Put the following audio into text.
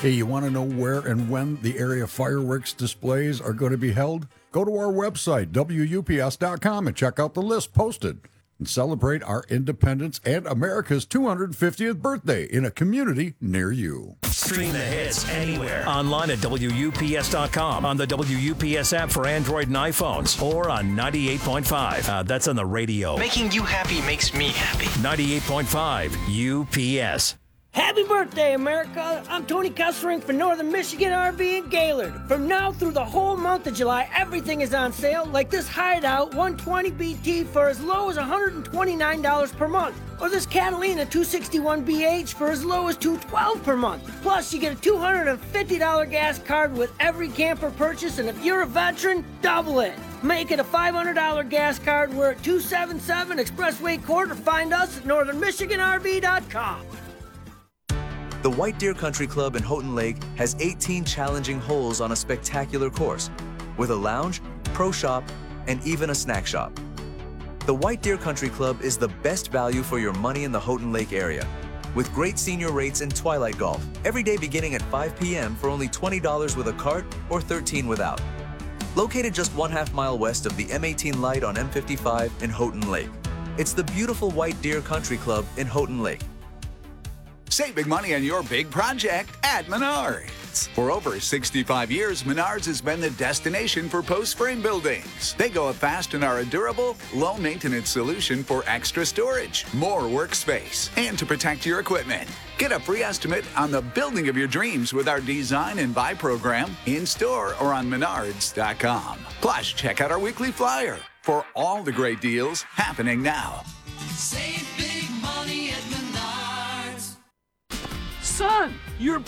Hey, you want to know where and when the area fireworks displays are going to be held? Go to our website, WUPS.com, and check out the list posted. And celebrate our independence and America's 250th birthday in a community near you. Stream the hits anywhere. Online at WUPS.com, on the WUPS app for Android and iPhones, or on 98.5. That's on the radio. Making you happy makes me happy. 98.5 UPS. Happy birthday, America! I'm Tony Kessering for Northern Michigan RV in Gaylord. From now through the whole month of July, everything is on sale, like this Hideout 120 BT for as low as $129 per month. Or this Catalina 261BH for as low as $212 per month. Plus, you get a $250 gas card with every camper purchase, and if you're a veteran, double it. Make it a $500 gas card. We're at 277 Expressway Court, or find us at northernmichiganrv.com. The White Deer Country Club in Houghton Lake has 18 challenging holes on a spectacular course, with a lounge, pro shop, and even a snack shop. The White Deer Country Club is the best value for your money in the Houghton Lake area, with great senior rates and twilight golf, every day beginning at 5 p.m. for only $20 with a cart or $13 without. Located just 1/2 mile west of the M18 light on M55 in Houghton Lake. It's the beautiful White Deer Country Club in Houghton Lake. Save big money on your big project at Menards. For over 65 years, Menards has been the destination for post-frame buildings. They go up fast and are a durable, low-maintenance solution for extra storage, more workspace, and to protect your equipment. Get a free estimate on the building of your dreams with our Design and Buy program in-store or on Menards.com. Plus, check out our weekly flyer for all the great deals happening now. Save big money at Menards. Son, your